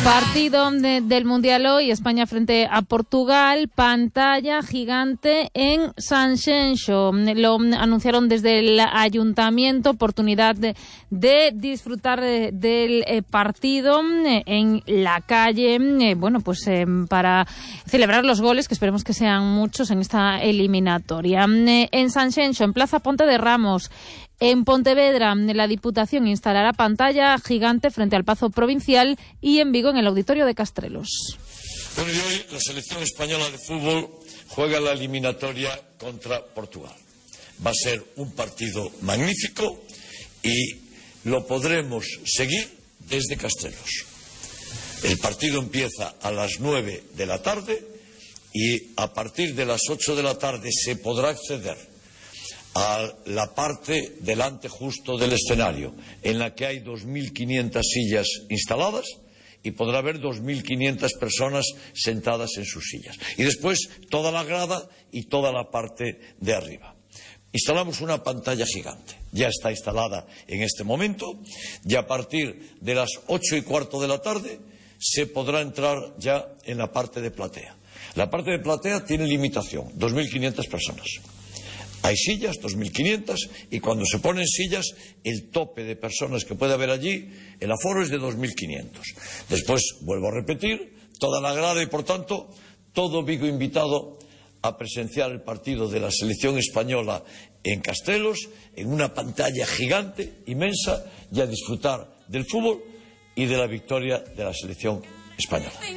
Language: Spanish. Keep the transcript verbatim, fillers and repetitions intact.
Partido de, del Mundial hoy, España frente a Portugal, pantalla gigante en Sanxenxo. Lo anunciaron desde el ayuntamiento, oportunidad de, de disfrutar de, del eh, partido eh, en la calle, eh, bueno, pues eh, para celebrar los goles, que esperemos que sean muchos en esta eliminatoria. Eh, en Sanxenxo, en Plaza Ponte de Ramos. En Pontevedra, la Diputación instalará pantalla gigante frente al Pazo Provincial y en Vigo, en el Auditorio de Castrelos. Bueno, y hoy la selección española de fútbol juega la eliminatoria contra Portugal. Va a ser un partido magnífico y lo podremos seguir desde Castrelos. El partido empieza a las nueve de la tarde y a partir de las ocho de la tarde se podrá acceder a la parte delante justo del escenario, en la que hay dos mil quinientas sillas instaladas y podrá haber dos mil quinientas personas sentadas en sus sillas. Y después toda la grada y toda la parte de arriba. Instalamos una pantalla gigante. Ya está instalada en este momento y a partir de las ocho y cuarto de la tarde se podrá entrar ya en la parte de platea. La parte de platea tiene limitación, dos mil quinientas personas. Hay sillas, dos mil quinientas, y cuando se ponen sillas, el tope de personas que puede haber allí, el aforo es de dos mil quinientos. Después, vuelvo a repetir, toda la grada y, por tanto, todo Vigo invitado a presenciar el partido de la selección española en Castrelos, en una pantalla gigante, inmensa, y a disfrutar del fútbol y de la victoria de la selección española.